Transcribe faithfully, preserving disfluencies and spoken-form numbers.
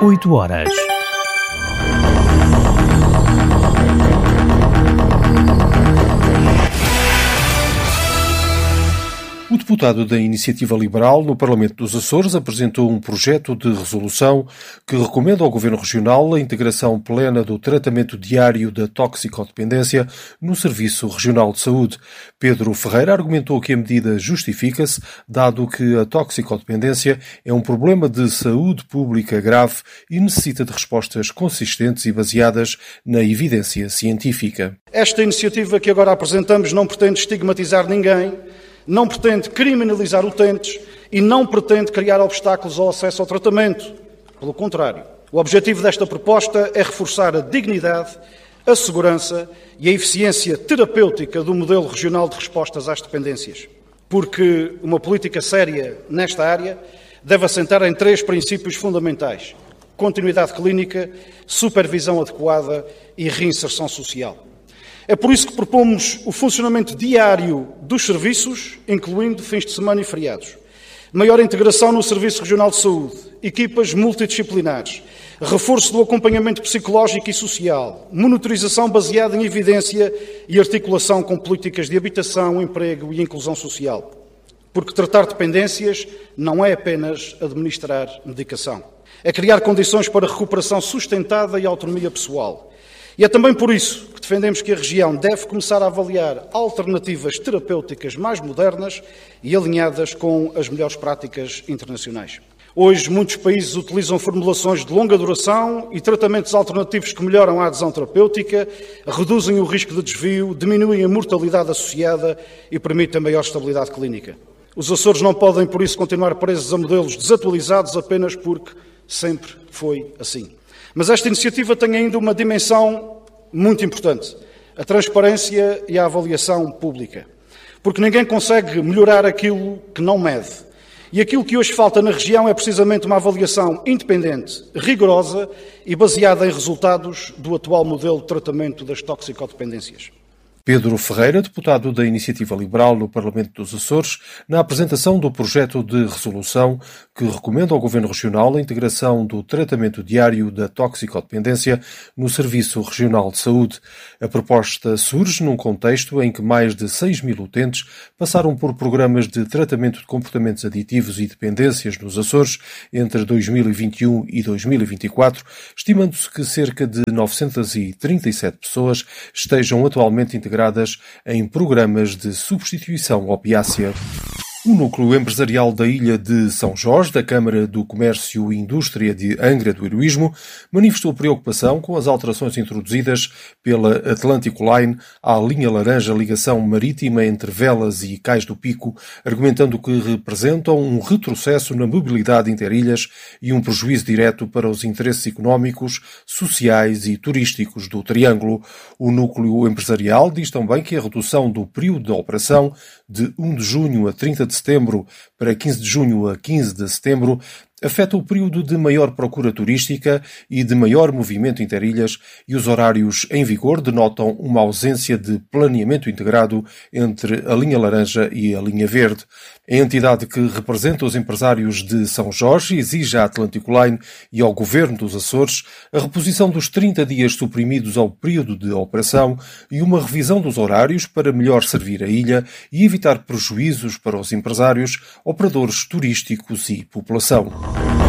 oito horas. O deputado da Iniciativa Liberal no Parlamento dos Açores apresentou um projeto de resolução que recomenda ao Governo Regional a integração plena do tratamento diário da toxicodependência no Serviço Regional de Saúde. Pedro Ferreira argumentou que a medida justifica-se, dado que a toxicodependência é um problema de saúde pública grave e necessita de respostas consistentes e baseadas na evidência científica. Esta iniciativa que agora apresentamos não pretende estigmatizar ninguém, não pretende criminalizar utentes e não pretende criar obstáculos ao acesso ao tratamento. Pelo contrário, o objetivo desta proposta é reforçar a dignidade, a segurança e a eficiência terapêutica do modelo regional de respostas às dependências. Porque uma política séria nesta área deve assentar em três princípios fundamentais: continuidade clínica, supervisão adequada e reinserção social. É por isso que propomos o funcionamento diário dos serviços, incluindo fins de semana e feriados. Maior integração no Serviço Regional de Saúde, equipas multidisciplinares, reforço do acompanhamento psicológico e social, monitorização baseada em evidência e articulação com políticas de habitação, emprego e inclusão social. Porque tratar dependências não é apenas administrar medicação. É criar condições para recuperação sustentada e autonomia pessoal. E é também por isso que defendemos que a região deve começar a avaliar alternativas terapêuticas mais modernas e alinhadas com as melhores práticas internacionais. Hoje, muitos países utilizam formulações de longa duração e tratamentos alternativos que melhoram a adesão terapêutica, reduzem o risco de desvio, diminuem a mortalidade associada e permitem maior estabilidade clínica. Os Açores não podem, por isso, continuar presos a modelos desatualizados apenas porque sempre foi assim. Mas esta iniciativa tem ainda uma dimensão muito importante: a transparência e a avaliação pública. Porque ninguém consegue melhorar aquilo que não mede. E aquilo que hoje falta na região é precisamente uma avaliação independente, rigorosa e baseada em resultados do atual modelo de tratamento das toxicodependências. Pedro Ferreira, deputado da Iniciativa Liberal no Parlamento dos Açores, na apresentação do projeto de resolução que recomenda ao Governo Regional a integração do tratamento diário da toxicodependência no Serviço Regional de Saúde. A proposta surge num contexto em que mais de seis mil utentes passaram por programas de tratamento de comportamentos aditivos e dependências nos Açores entre dois mil e vinte e um e dois mil e vinte e quatro, estimando-se que cerca de novecentas e trinta e sete pessoas estejam atualmente integradas em programas de substituição opiácea. O Núcleo Empresarial da Ilha de São Jorge, da Câmara do Comércio e Indústria de Angra do Heroísmo, manifestou preocupação com as alterações introduzidas pela Atlantic Line à linha laranja ligação marítima entre Velas e Cais do Pico, argumentando que representam um retrocesso na mobilidade interilhas e um prejuízo direto para os interesses económicos, sociais e turísticos do Triângulo. O Núcleo Empresarial diz também que a redução do período de operação de um de junho a trinta de setembro para quinze de junho a quinze de setembro afeta o período de maior procura turística e de maior movimento interilhas, e os horários em vigor denotam uma ausência de planeamento integrado entre a linha laranja e a linha verde. A entidade que representa os empresários de São Jorge exige à Atlantic Line e ao Governo dos Açores a reposição dos trinta dias suprimidos ao período de operação e uma revisão dos horários para melhor servir a ilha e evitar prejuízos para os empresários, operadores turísticos e população.